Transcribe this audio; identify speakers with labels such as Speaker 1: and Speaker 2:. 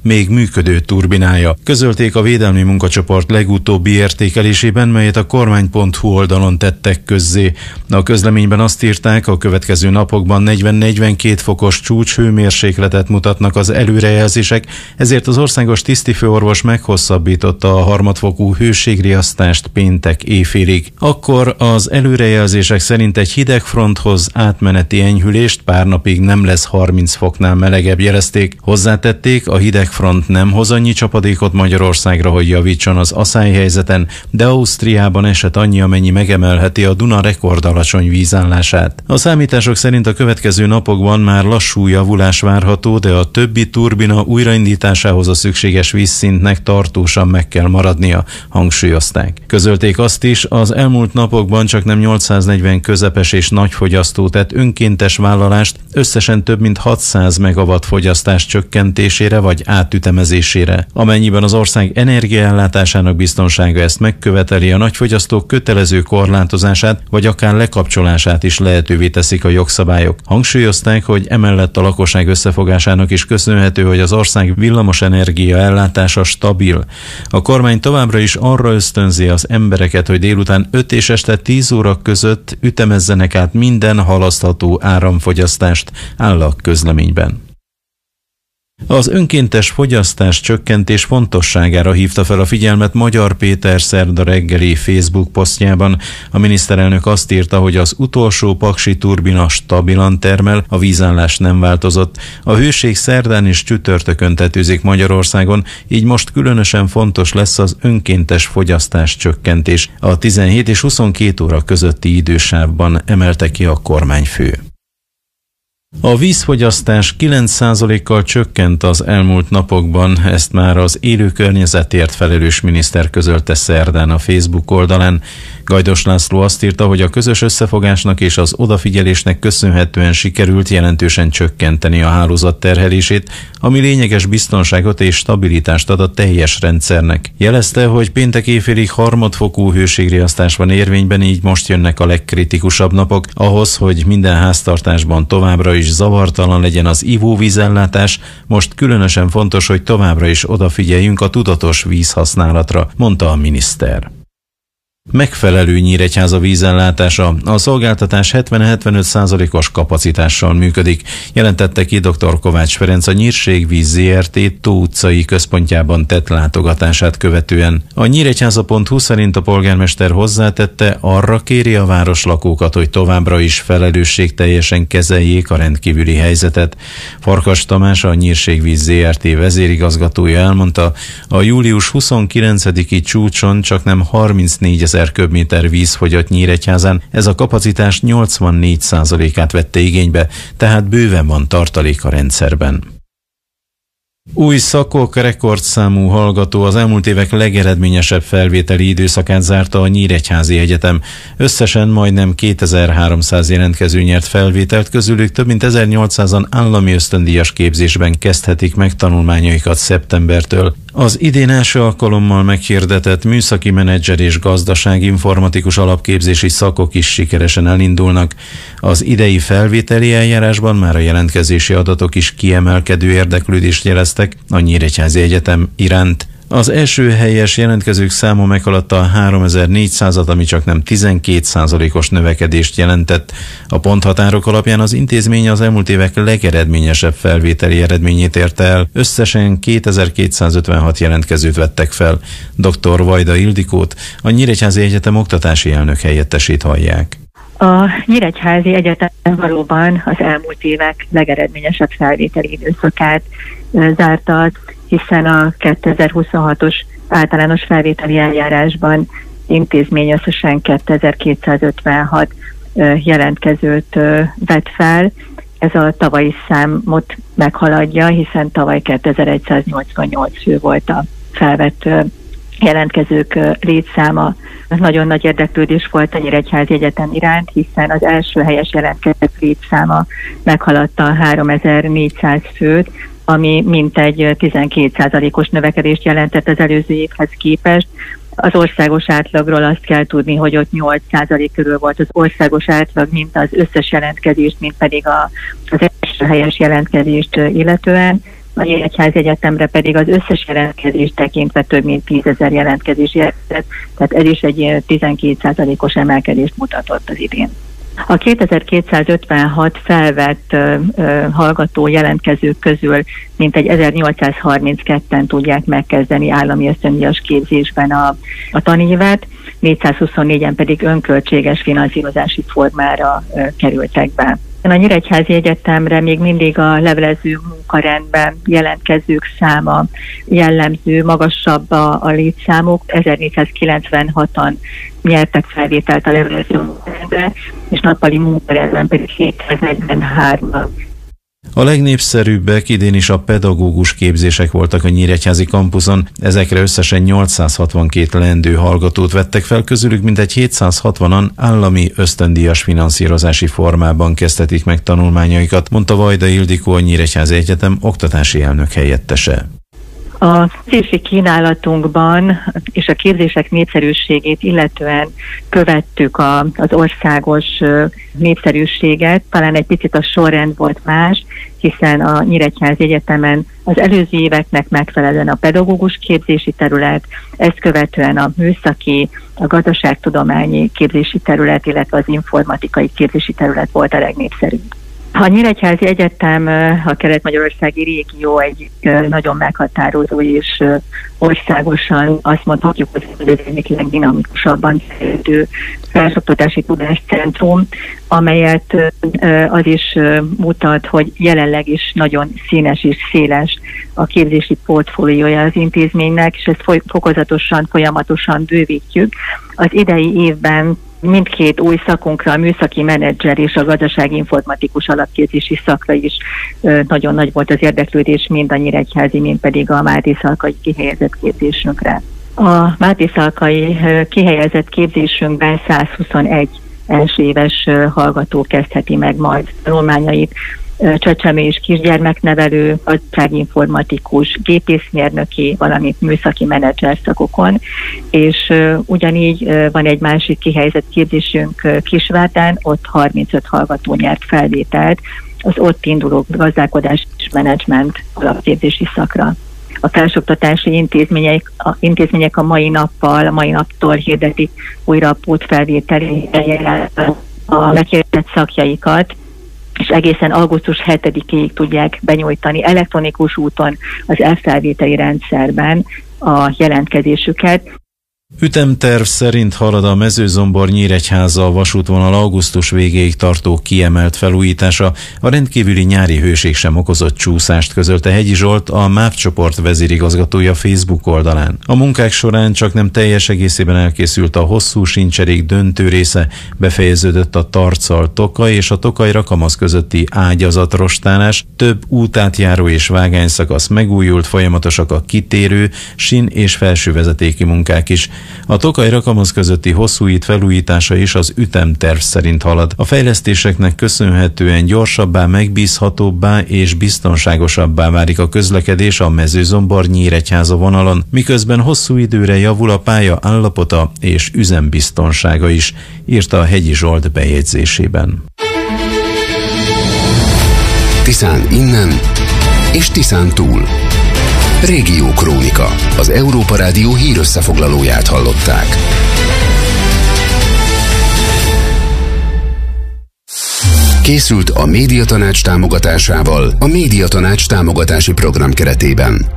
Speaker 1: még működő turbinája. Közölték a védelmi munkacsoport legutóbbi értékelésében, melyet a kormány.hu oldalon tettek közzé. A közleményben azt írták, a következő napokban 40-42 fokos csúcshőmérsékletet mutatnak az előrejelzések, ezért az országos tisztifőorvos meghosszabbította a harmadfokú hőségriasztást péntek éjfélig. Akkor az előrejelzések szerint egy hidegfronthoz átmeneti enyhülést, pár napig nem lesz 30 foknál melegebb, jelezték. Hozzátették, a hidegfront nem hoz annyi csapadékot Magyarországra, hogy javítson az aszályhelyzeten, de Ausztriában esett annyi, amennyi megemelheti a Duna rekordalacsony vízállását. A számítások szerint a következő napokban már lassú javulás várható, de a többi turbina újraindításához a szükséges vízszintnek tartósan meg kell maradnia, hangsúlyozták. Közölték azt is, az elmúlt napokban csaknem 840 közepes és nagyfogyasztó tett önkéntes vállalást összesen több mint 600 megawatt fogyasztás csökkentésére vagy átütemezésére. Amennyiben az ország energiaellátásának biztonsága ezt megköveteli, a nagyfogyasztók kötelező korlátozását vagy akár lekapcsolását is lehetővé teszik a jogszabályok. Hangsúlyozták, hogy emellett a lakosság összefogásának is köszönhető, hogy az ország villamosenergia ellátása stabil. A kormány továbbra is arra ösztönzi az embereket, hogy délután 5 és este 10 óra között ütemezzenek át minden halasztható áramfogyasztást, áll a közleményben. Az önkéntes fogyasztás csökkentés fontosságára hívta fel a figyelmet Magyar Péter szerda reggeli Facebook posztjában. A miniszterelnök azt írta, hogy az utolsó paksi turbina stabilan termel, a vízállás nem változott. A hőség szerdán és csütörtökön tetőzik Magyarországon, így most különösen fontos lesz az önkéntes fogyasztás csökkentés. A 17 és 22 óra közötti idősávban emelte ki a kormányfő. A vízfogyasztás 9%-kal csökkent az elmúlt napokban, ezt már az élő környezetért felelős miniszter közölte szerdán a Facebook oldalán. Gajdos László azt írta, hogy a közös összefogásnak és az odafigyelésnek köszönhetően sikerült jelentősen csökkenteni a hálózat terhelését, ami lényeges biztonságot és stabilitást ad a teljes rendszernek. Jelezte, hogy péntek éjfélig harmadfokú hőségriasztás van érvényben, így most jönnek a legkritikusabb napok, ahhoz, hogy minden háztartásban továbbra is zavartalan legyen az ivóvízellátás. Most különösen fontos, hogy továbbra is odafigyeljünk a tudatos vízhasználatra, mondta a miniszter. Megfelelő Nyíregyháza vízellátása. A szolgáltatás 70-75%-os kapacitással működik, jelentette ki dr. Kovács Ferenc a Nyírségvíz Zrt. Tó utcai központjában tett látogatását követően. A nyíregyháza.hu szerint a polgármester hozzátette, arra kéri a városlakókat, hogy továbbra is felelősségteljesen kezeljék a rendkívüli helyzetet. Farkas Tamás, a Nyírségvíz Zrt. Vezérigazgatója elmondta, a július 29-i csúcson csaknem 34 000 köbméter víz fogyott Nyíregyházán, ez a kapacitás 84%-át vette igénybe, tehát bőven van tartalék a rendszerben. Új szakok rekordszámú hallgató az elmúlt évek legeredményesebb felvételi időszakát zárta a Nyíregyházi Egyetem. Összesen majdnem 2300 jelentkező nyert felvételt, közülük több mint 1800-an állami ösztöndíjas képzésben kezdhetik meg tanulmányaikat szeptembertől. Az idén első alkalommal meghirdetett műszaki menedzser és gazdasági informatikus alapképzési szakok is sikeresen elindulnak. Az idei felvételi eljárásban már a jelentkezési adatok is kiemelkedő érdeklődést jeleztek a Nyíregyházi Egyetem iránt. Az első helyes jelentkezők száma meghaladta a 3400-at, ami csaknem 12%-os növekedést jelentett. A ponthatárok alapján az intézmény az elmúlt évek legeredményesebb felvételi eredményét érte el. Összesen 2256 jelentkezőt vettek fel. Dr. Vajda Ildikót, a Nyíregyházi Egyetem oktatási elnök helyettesét hallják.
Speaker 2: A Nyíregyházi Egyetem valóban az elmúlt évek legeredményesebb felvételi időszakát zárta, hiszen a 2026-os általános felvételi eljárásban intézmény összesen 2256 jelentkezőt vett fel. Ez a tavalyi számot meghaladja, hiszen tavaly 2188 fő volt a felvett jelentkezők létszáma. Nagyon nagy érdeklődés volt a Nyíregyházi Egyetem iránt, hiszen az első helyes jelentkezők létszáma meghaladta a 3400 főt, ami mintegy 12%-os növekedést jelentett az előző évhez képest. Az országos átlagról azt kell tudni, hogy ott 8% körül volt az országos átlag, mint az összes jelentkezést, mint pedig az első helyes jelentkezést illetően. a Nyíregyházi Egyetemre pedig az összes jelentkezést tekintve több mint 10 000 jelentkezés érkezett, tehát ez is egy 12%-os emelkedést mutatott az idén. A 2256 felvett hallgató jelentkezők közül mintegy 1832-en tudják megkezdeni állami ösztöndíjas képzésben a tanévet, 424-en pedig önköltséges finanszírozási formára kerültek be. A Nyíregyházi Egyetemre még mindig a levelező munkarendben jelentkezők száma jellemző, magasabb a létszámok, 1496-an nyertek felvételt a levelező munkarendbe, és nappali munkarendben pedig 743-an.
Speaker 1: A legnépszerűbbek idén is a pedagógus képzések voltak a nyíregyházi kampuszon. Ezekre összesen 862 leendő hallgatót vettek fel, közülük mintegy 760-an állami ösztöndíjas finanszírozási formában kezdhetik meg tanulmányaikat, mondta Vajda Ildikó, a Nyíregyházi Egyetem oktatási elnök helyettese.
Speaker 2: A képzési kínálatunkban és a képzések népszerűségét illetően követtük az országos népszerűséget, talán egy picit a sorrend volt más, hiszen a Nyíregyházi Egyetemen az előző éveknek megfelelően a pedagógus képzési terület, ezt követően a műszaki, a gazdaságtudományi képzési terület, illetve az informatikai képzési terület volt a legnépszerűbb. A Nyíregyházi Egyetem a kelet-magyarországi régió egy nagyon meghatározó és országosan azt mondhatjuk, hogy ez egyik legdinamikusabban fejlődő felsőoktatási tudáscentrum, amelyet az is mutat, hogy jelenleg is nagyon színes és széles a képzési portfóliója az intézménynek, és ezt fokozatosan, folyamatosan bővítjük. Az idei évben mindkét új szakunkra, a műszaki menedzser és a gazdasági informatikus alapképzési szakra is nagyon nagy volt az érdeklődés, mind a nyíregyházi, mind pedig a mátészalkai kihelyezett képzésünkre. A mátészalkai kihelyezett képzésünkben 121 első éves hallgató kezdheti meg majd tanulmányait, csecsemő és kisgyermeknevelő, gazdaságinformatikus, gépészmérnöki, valamint műszaki menedzser szakokon, és ugyanígy van egy másik kihelyezett képzésünk Kisvárdán, ott 35 hallgató nyert felvételt az ott induló gazdálkodás és menedzsment alapképzési szakra. A felsőoktatási intézmények a mai naptól hirdetik újra a pótfelvételi a meghirdetett szakjaikat, és egészen augusztus 7-ig tudják benyújtani elektronikus úton az elfelvételi rendszerben a jelentkezésüket.
Speaker 1: Ütemterv szerint halad a Mezőzombor-Nyíregyháza vasútvonal augusztus végéig tartó kiemelt felújítása. A rendkívüli nyári hőség sem okozott csúszást, közölte Hegyi Zsolt, a MÁV csoport vezérigazgatója Facebook oldalán. A munkák során csak nem teljes egészében elkészült a hosszú sincserék döntő része, befejeződött a Tarcal-Tokaj és a Tokaj-Rakamasz közötti ágyazatrostálás, több útátjáró és vágányszakasz megújult, folyamatosak a kitérő, sin- és felsővezetéki munkák is. A Tokaj-Rakamasz közötti hosszúít felújítása is az ütemterv szerint halad. A fejlesztéseknek köszönhetően gyorsabbá, megbízhatóbbá és biztonságosabbá válik a közlekedés a Mezőzombor-Nyíregyháza vonalon, miközben hosszú időre javul a pálya állapota és üzembiztonsága is, írta a Hegyi Zsolt bejegyzésében.
Speaker 3: Tiszán innen és Tiszán túl. Régiókrónika. Az Európa Rádió hírösszefoglalóját hallották. Készült a Médiatanács támogatásával a Médiatanács támogatási program keretében.